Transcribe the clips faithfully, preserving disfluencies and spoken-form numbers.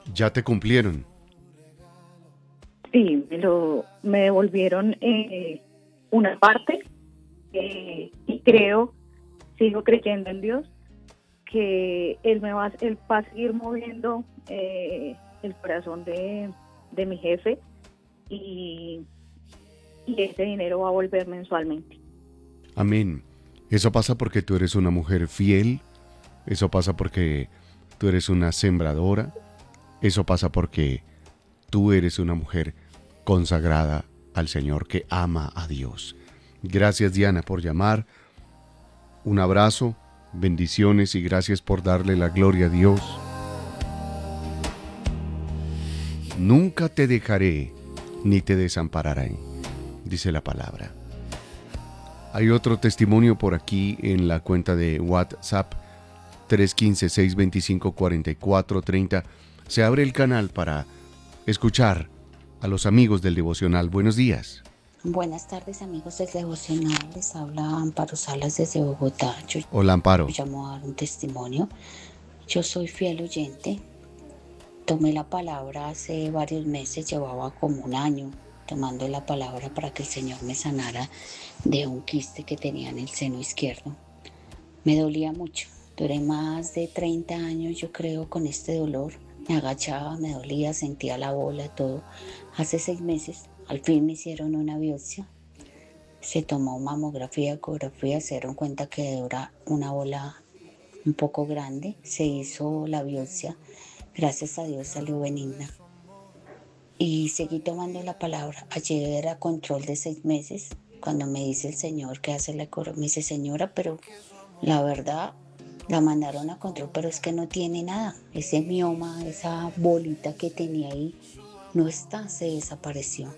¿Ya te cumplieron? Sí, me, lo, me devolvieron eh, una parte eh, y creo, sigo creyendo en Dios, que Él, me va, él va a seguir moviendo eh, el corazón de, de mi jefe y, y ese dinero va a volver mensualmente. Amén. Eso pasa porque tú eres una mujer fiel, eso pasa porque tú eres una sembradora, eso pasa porque tú eres una mujer consagrada al Señor que ama a Dios. Gracias, Diana, por llamar. Un abrazo, bendiciones y gracias por darle la gloria a Dios. Nunca te dejaré ni te desampararé, dice la palabra. Hay otro testimonio por aquí en la cuenta de WhatsApp tres uno cinco, seis dos cinco, cuatro cuatro tres cero. Se abre el canal para escuchar a los amigos del devocional. Buenos días. Buenas tardes, amigos del devocional. Les habla Amparo Salas desde Bogotá. Yo Hola, Amparo. llamo a dar un testimonio. Yo soy fiel oyente. Tomé la palabra hace varios meses, llevaba como un año tomando la palabra para que el Señor me sanara de un quiste que tenía en el seno izquierdo. Me dolía mucho. Duré más de treinta años, yo creo, con este dolor. Me agachaba, me dolía, sentía la bola, todo. Hace seis meses, al fin me hicieron una biopsia. Se tomó mamografía, ecografía, se dieron cuenta que era una bola un poco grande. Se hizo la biopsia. Gracias a Dios salió benigna. Y seguí tomando la palabra. Ayer era control de seis meses. Cuando me dice el señor que hace la ecografía, me dice, señora, pero la verdad, la mandaron a control, pero es que no tiene nada. Ese mioma, esa bolita que tenía ahí, no está, se desapareció.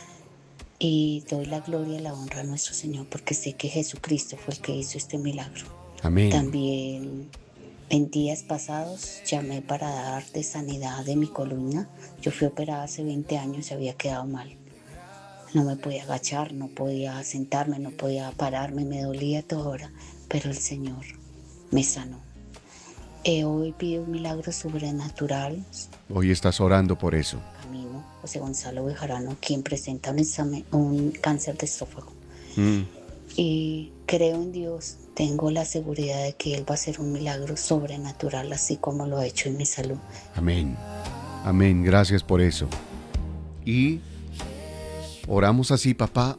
Y doy la gloria y la honra a nuestro Señor, porque sé que Jesucristo fue el que hizo este milagro. Amén. También en días pasados llamé para dar de sanidad de mi columna. Yo fui operada hace veinte años y había quedado mal. No me podía agachar, no podía sentarme, no podía pararme, me dolía toda hora, pero el Señor me sanó. Eh, hoy pido un milagro sobrenatural. Hoy estás orando por eso. Camino José Gonzalo Bejarano, quien presenta un, examen, un cáncer de esófago. Mm. Y creo en Dios, tengo la seguridad de que Él va a hacer un milagro sobrenatural, así como lo ha hecho en mi salud. Amén. Amén, gracias por eso. Y oramos así, papá.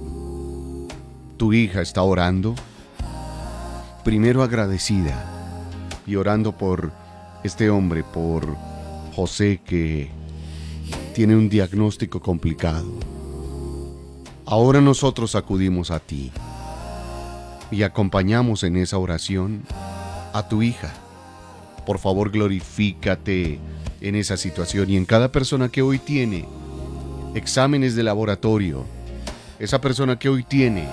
Tu hija está orando, primero agradecida y orando por este hombre, por José, que tiene un diagnóstico complicado. Ahora nosotros acudimos a ti y acompañamos en esa oración a tu hija. Por favor, glorifícate en esa situación y en cada persona que hoy tiene exámenes de laboratorio, esa persona que hoy tiene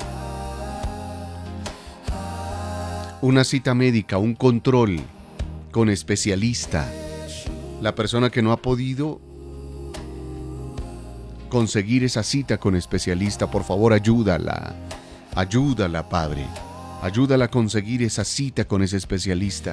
una cita médica, un control con especialista, la persona que no ha podido conseguir esa cita con especialista, por favor ayúdala, ayúdala, Padre, ayúdala a conseguir esa cita con ese especialista.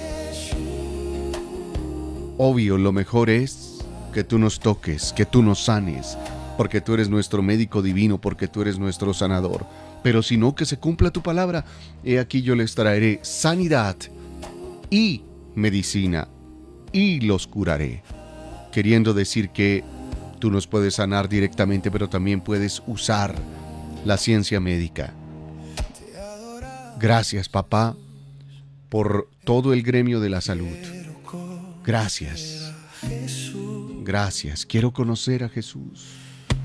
Obvio, lo mejor es que tú nos toques, que tú nos sanes, porque tú eres nuestro médico divino, porque tú eres nuestro sanador. Pero si no, que se cumpla tu palabra. He aquí yo les traeré sanidad y medicina y los curaré. Queriendo decir que tú nos puedes sanar directamente, pero también puedes usar la ciencia médica. Gracias, papá, por todo el gremio de la salud. Gracias. Gracias. Quiero conocer a Jesús.